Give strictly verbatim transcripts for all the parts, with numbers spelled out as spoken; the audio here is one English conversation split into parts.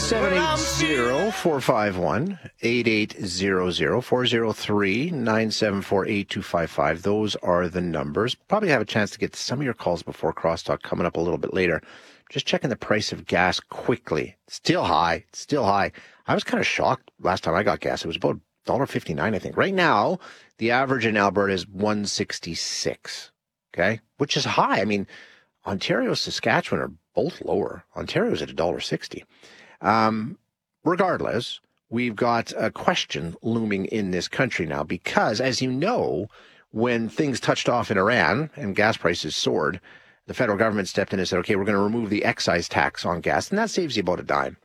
seven eight zero, four five one, eight eight zero zero, four zero three, nine seven four, eight two five five. Those are the numbers. Probably have a chance to get to some of your calls before Crosstalk coming up a little bit later. Just checking the price of gas quickly. Still high. Still high. I was kind of shocked last time I got gas. It was about one dollar fifty-nine, I think. Right now, the average in Alberta is one sixty-six, okay, which is high. I mean, Ontario, Saskatchewan are both lower. Ontario's at one dollar sixty. Um, regardless, we've got a question looming in this country now because, as you know, when things touched off in Iran and gas prices soared, the federal government stepped in and said, okay, we're going to remove the excise tax on gas, and that saves you about a dime.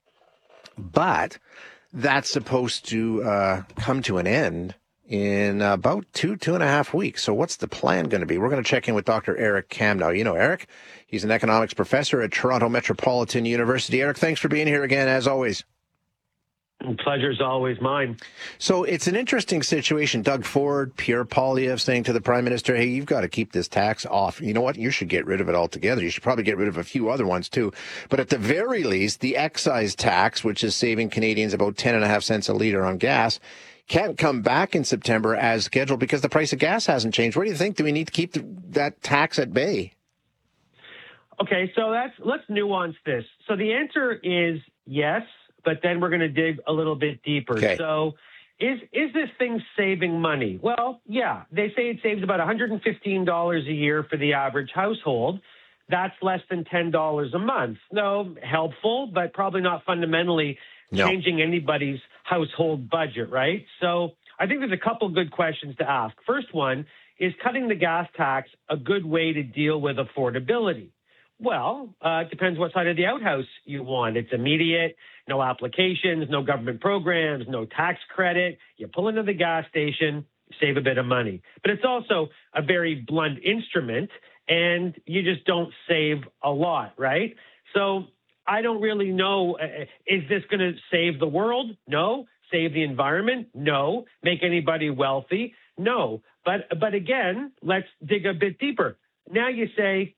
But that's supposed to uh, come to an end in about two, two and a half weeks. So what's the plan going to be? We're going to check in with Doctor Eric Kam now. You know Eric. He's an economics professor at Toronto Metropolitan University. Eric, thanks for being here again, as always. Pleasure's always mine. So it's an interesting situation. Doug Ford, Pierre Poilievre saying to the Prime Minister, hey, you've got to keep this tax off. You know what? You should get rid of it altogether. You should probably get rid of a few other ones, too. But at the very least, the excise tax, which is saving Canadians about ten and a half cents a litre on gas, can't come back in September as scheduled because the price of gas hasn't changed. What do you think? Do we need to keep the, that tax at bay? Okay, so that's let's nuance this. So the answer is yes, but then we're going to dig a little bit deeper. Okay. So is is this thing saving money? Well, yeah. They say it saves about one hundred fifteen dollars a year for the average household. That's less than ten dollars a month. No, helpful, but probably not fundamentally no. changing anybody's household budget, right? So I think there's a couple good questions to ask. First one, is cutting the gas tax a good way to deal with affordability? Well, uh, it depends what side of the outhouse you want. It's immediate, no applications, no government programs, no tax credit. You pull into the gas station, save a bit of money. But it's also a very blunt instrument, and you just don't save a lot, right? So I don't really know, uh, is this going to save the world? No. Save the environment? No. Make anybody wealthy? No. But but again, let's dig a bit deeper. Now you say,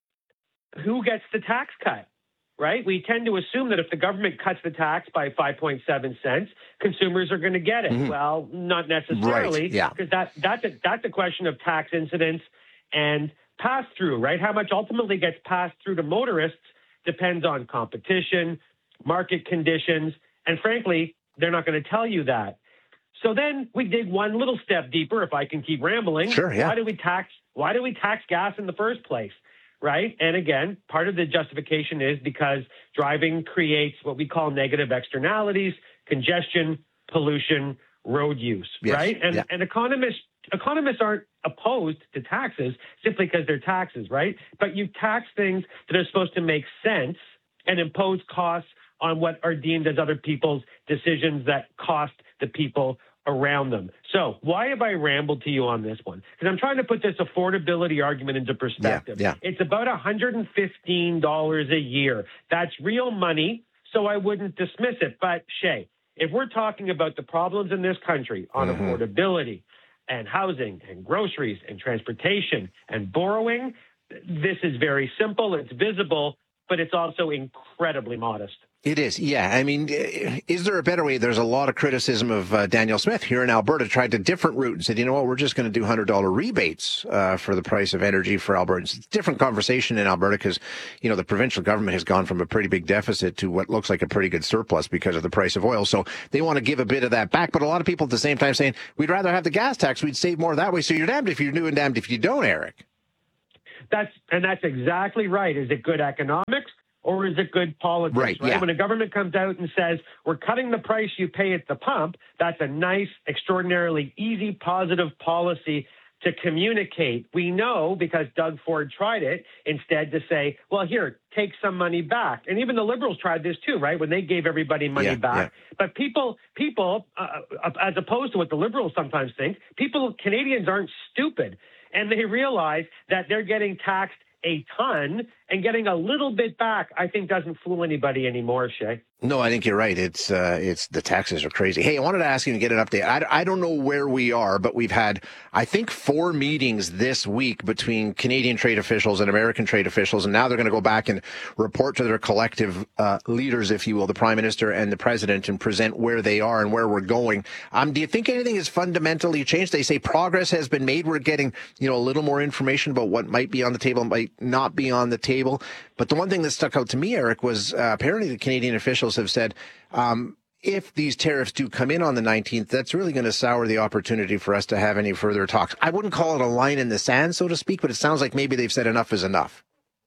who gets the tax cut, right? We tend to assume that if the government cuts the tax by five point seven cents, consumers are going to get it. Mm-hmm. Well, not necessarily, right, yeah. because that, that's, a, that's a question of tax incidence and pass-through, right? How much ultimately gets passed through to motorists depends on competition, market conditions, and frankly, they're not going to tell you that. So then we dig one little step deeper, if I can keep rambling. Sure, yeah. Why do we tax, why do we tax gas in the first place? Right. And again, part of the justification is because driving creates what we call negative externalities, congestion, pollution, road use. Yes. Right. And, yeah. and economists economists aren't opposed to taxes simply because they're taxes. Right. But you tax things that are supposed to make sense and impose costs on what are deemed as other people's decisions that cost the people around them. So why have I rambled to you on this one? Because I'm trying to put this affordability argument into perspective. Yeah, yeah. It's about one hundred fifteen dollars a year. That's real money, so I wouldn't dismiss it. But, Shay, if we're talking about the problems in this country on mm-hmm. affordability and housing and groceries and transportation and borrowing, this is very simple, it's visible, but it's also incredibly modest. It is, yeah. I mean, is there a better way? There's a lot of criticism of uh, Danielle Smith here in Alberta, tried a different route and said, you know what, we're just going to do one hundred dollars rebates uh, for the price of energy for Albertans. It's a different conversation in Alberta because, you know, the provincial government has gone from a pretty big deficit to what looks like a pretty good surplus because of the price of oil. So they want to give a bit of that back. But a lot of people at the same time saying, we'd rather have the gas tax. We'd save more that way. So you're damned if you do and damned if you don't, Eric. That's and that's exactly right. Is it good economics? Or is it good politics? Right, right? Yeah. When a government comes out and says, we're cutting the price you pay at the pump, that's a nice, extraordinarily easy, positive policy to communicate. We know, because Doug Ford tried it, instead to say, well, here, take some money back. And even the Liberals tried this too, right, when they gave everybody money yeah, back. Yeah. But people, people, uh, as opposed to what the Liberals sometimes think, people, Canadians aren't stupid. And they realize that they're getting taxed a ton And getting a little bit back, I think, doesn't fool anybody anymore, Shay. No, I think you're right. It's uh, it's the taxes are crazy. Hey, I wanted to ask you to get an update. I, I don't know where we are, but we've had, I think, four meetings this week between Canadian trade officials and American trade officials, and now they're going to go back and report to their collective uh, leaders, if you will, the Prime Minister and the President, and present where they are and where we're going. Um, do you think anything has fundamentally changed? They say progress has been made. We're getting, you know, a little more information about what might be on the table, might not be on the table. But the one thing that stuck out to me, Eric, was uh, apparently the Canadian officials have said, um, if these tariffs do come in on the nineteenth, that's really going to sour the opportunity for us to have any further talks. I wouldn't call it a line in the sand, so to speak, but it sounds like maybe they've said enough is enough.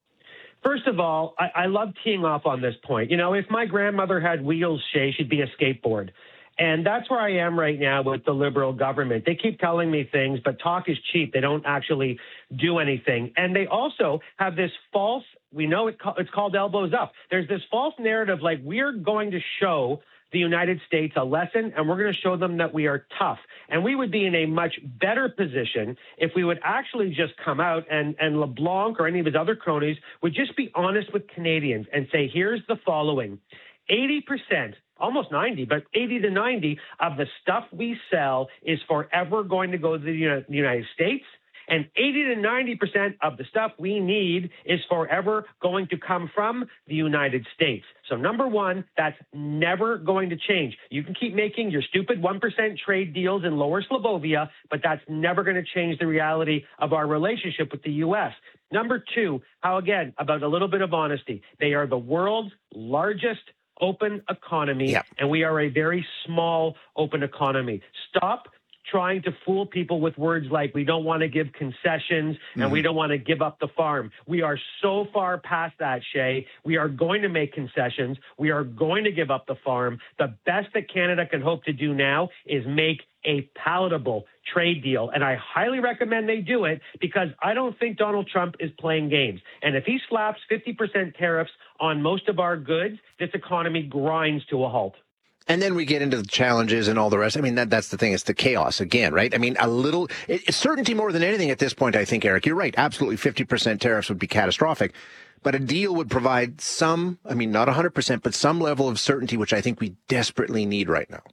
First of all, I, I love teeing off on this point. You know, if my grandmother had wheels, Shay, she'd be a skateboard. And that's where I am right now with the Liberal government. They keep telling me things, but talk is cheap. They don't actually do anything. And they also have this false, we know it, it's called elbows up. There's this false narrative like we're going to show the United States a lesson, and we're going to show them that we are tough. And we would be in a much better position if we would actually just come out and, and LeBlanc or any of his other cronies would just be honest with Canadians and say, here's the following. eighty percent, almost ninety, but eighty to ninety of the stuff we sell is forever going to go to the United States. And eighty to ninety percent of the stuff we need is forever going to come from the United States. So number one, that's never going to change. You can keep making your stupid one percent trade deals in Lower Slovovia, but that's never going to change the reality of our relationship with the U S. Number two, how again, about a little bit of honesty. They are the world's largest open economy, yep. and we are a very small open economy. Stop trying to fool people with words like we don't want to give concessions and mm-hmm. we don't want to give up the farm. We are so far past that, Shay. We are going to make concessions. We are going to give up the farm. The best that Canada can hope to do now is make a palatable trade deal. And I highly recommend they do it because I don't think Donald Trump is playing games. And if he slaps fifty percent tariffs on most of our goods, this economy grinds to a halt. And then we get into the challenges and all the rest. I mean, that that's the thing. It's the chaos again, right? I mean, a little it, certainty more than anything at this point, I think, Eric. You're right. Absolutely. fifty percent tariffs would be catastrophic. But a deal would provide some, I mean, not one hundred percent, but some level of certainty, which I think we desperately need right now.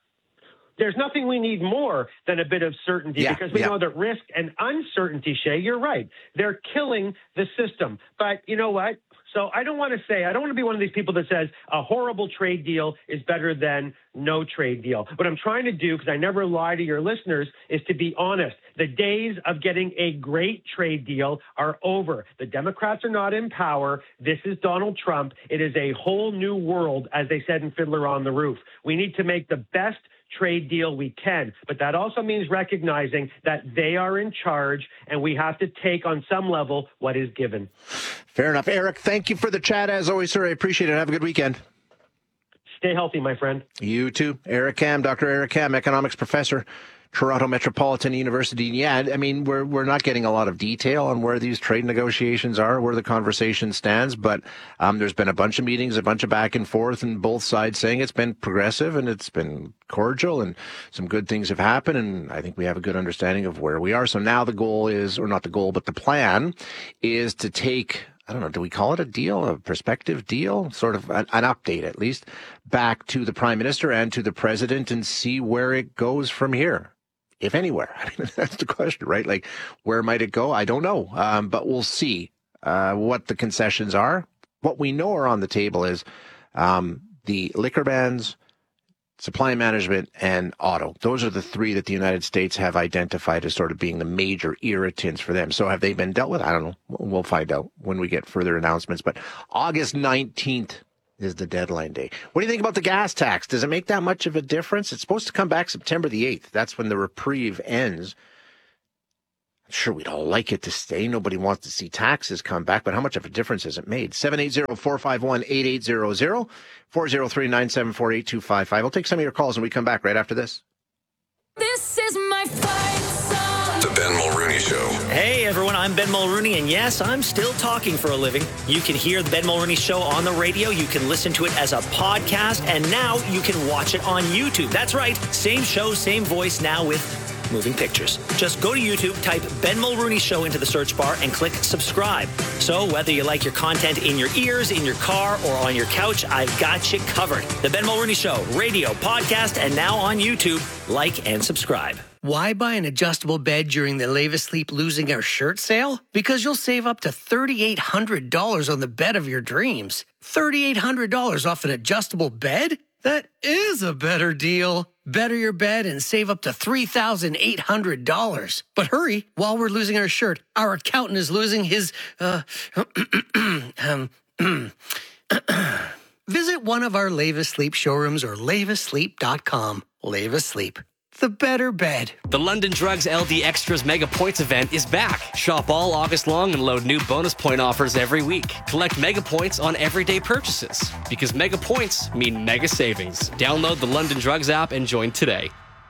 There's nothing we need more than a bit of certainty yeah, because we yeah. know that risk and uncertainty, Shay, you're right. They're killing the system. But you know what? So I don't want to say, I don't want to be one of these people that says a horrible trade deal is better than no trade deal. What I'm trying to do, because I never lie to your listeners, is to be honest. The days of getting a great trade deal are over. The Democrats are not in power. This is Donald Trump. It is a whole new world, as they said in Fiddler on the Roof. We need to make the best trade deal we can, but that also means recognizing that they are in charge and we have to take on some level what is given. Fair enough. Eric, thank you for the chat as always, sir. I appreciate it. Have a good weekend. Stay healthy, my friend. You too. Eric Kam, Doctor Eric Kam, economics professor, Toronto Metropolitan University. Yeah, I mean, we're we're not getting a lot of detail on where these trade negotiations are, where the conversation stands, but um, there's been a bunch of meetings, a bunch of back and forth, and both sides saying it's been progressive and it's been cordial and some good things have happened, and I think we have a good understanding of where we are. So now the goal is, or not the goal, but the plan is to take, I don't know, do we call it a deal, a prospective deal, sort of an, an update at least, back to the Prime Minister and to the President and see where it goes from here. If anywhere. I mean, that's the question, right? Like, where might it go? I don't know. Um, but we'll see uh, what the concessions are. What we know are on the table is um, the liquor bans, supply management, and auto. Those are the three that the United States have identified as sort of being the major irritants for them. So have they been dealt with? I don't know. We'll find out when we get further announcements. But August nineteenth is the deadline day. What do you think about the gas tax? Does it make that much of a difference? It's supposed to come back September the eighth. That's when the reprieve ends. I'm sure we'd all like it to stay. Nobody wants to see taxes come back, but how much of a difference has it made? seven eight zero, four five one, eight eight zero zero, four zero three, nine seven four, eight two five five. We'll take some of your calls when we come back right after this. This is my fight song. The Ben Mulrooney Show. Hey everyone, I'm Ben Mulrooney, and yes, I'm still talking for a living. You can hear the Ben Mulrooney Show on the radio, you can listen to it as a podcast, and now you can watch it on YouTube. That's right, same show, same voice, now with moving pictures. Just go to YouTube, type Ben Mulrooney Show into the search bar, and click subscribe. So whether you like your content in your ears, in your car, or on your couch, I've got you covered. The Ben Mulrooney Show, radio, podcast, and now on YouTube. Like and subscribe. Why buy an adjustable bed during the Lave Asleep Losing Our Shirt sale? Because you'll save up to three thousand eight hundred dollars on the bed of your dreams. three thousand eight hundred dollars off an adjustable bed? That is a better deal. Better your bed and save up to three thousand eight hundred dollars. But hurry, while we're losing our shirt, our accountant is losing his, uh, um, visit one of our Lave Asleep showrooms or lave asleep dot com. Lave Asleep. The better bed. The London Drugs L D Extras Mega Points event is back. Shop all August long and load new bonus point offers every week. Collect Mega Points on everyday purchases. Because Mega Points mean mega savings. Download the London Drugs app and join today.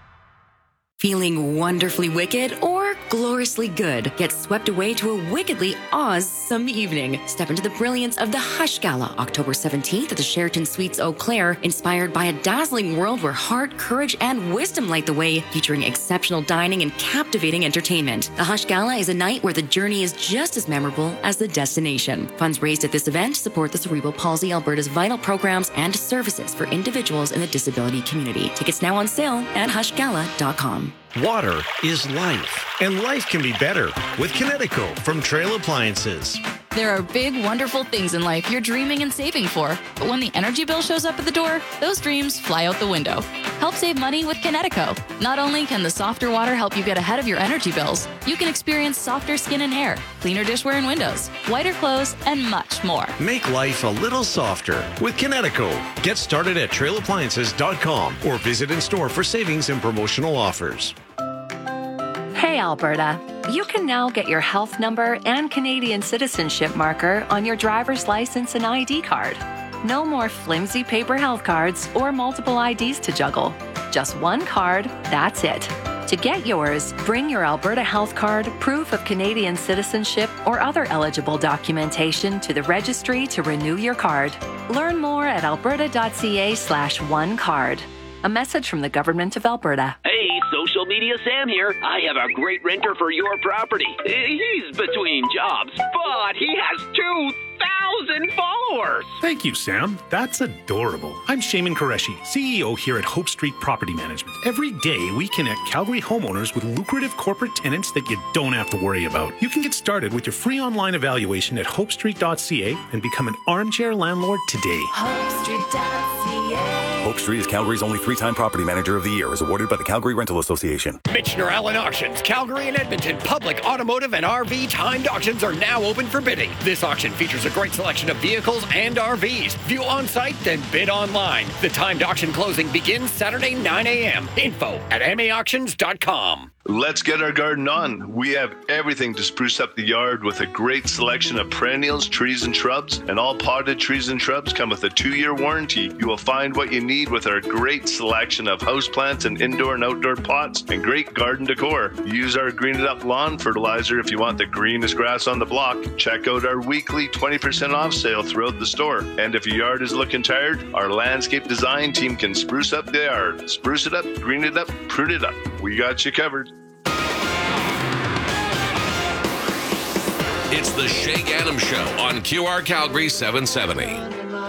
Feeling wonderfully wicked or gloriously good? Get swept away to a wickedly awesome evening. Step into the brilliance of the Hush Gala, October seventeenth at the Sheraton Suites Eau Claire, inspired by a dazzling world where heart, courage, and wisdom light the way, featuring exceptional dining and captivating entertainment. The Hush Gala is a night where the journey is just as memorable as the destination. Funds raised at this event support the Cerebral Palsy Alberta's vital programs and services for individuals in the disability community. Tickets now on sale at hush gala dot com. Water is life, and life can be better with Kinetico from Trail Appliances. There are big, wonderful things in life you're dreaming and saving for. But when the energy bill shows up at the door, those dreams fly out the window. Help save money with Kinetico. Not only can the softer water help you get ahead of your energy bills, you can experience softer skin and hair, cleaner dishware and windows, whiter clothes, and much more. Make life a little softer with Kinetico. Get started at trail appliances dot com or visit in store for savings and promotional offers. Hey, Alberta. You can now get your health number and Canadian citizenship marker on your driver's license and I D card. No more flimsy paper health cards or multiple I Ds to juggle. Just one card, that's it. To get yours, bring your Alberta Health Card, proof of Canadian citizenship, or other eligible documentation to the registry to renew your card. Learn more at alberta.ca slash one card. A message from the Government of Alberta. Hey, Social Media Sam here. I have a great renter for your property. He's between jobs, but he has two thousand followers. Thank you, Sam. That's adorable. I'm Shaman Qureshi, C E O here at Hope Street Property Management. Every day, we connect Calgary homeowners with lucrative corporate tenants that you don't have to worry about. You can get started with your free online evaluation at hope street dot c a and become an armchair landlord today. hope street dot c a Hope Street is Calgary's only three-time Property Manager of the Year, as awarded by the Calgary Rental Association. Michener Allen Auctions, Calgary and Edmonton, public, automotive, and R V timed auctions are now open for bidding. This auction features a great selection of vehicles and R Vs. View on-site, then bid online. The timed auction closing begins Saturday, nine a.m. Info at m a auctions dot com. Let's get our garden on. We have everything to spruce up the yard with a great selection of perennials, trees, and shrubs. And all potted trees and shrubs come with a two-year warranty. You will find what you need with our great selection of houseplants and indoor and outdoor pots and great garden decor. Use our Green It Up lawn fertilizer if you want the greenest grass on the block. Check out our weekly twenty percent off sale throughout the store. And if your yard is looking tired, our landscape design team can spruce up the yard. Spruce it up, green it up, prune it up. We got you covered. It's the Shay Adams Show on Q R Calgary seven seventy.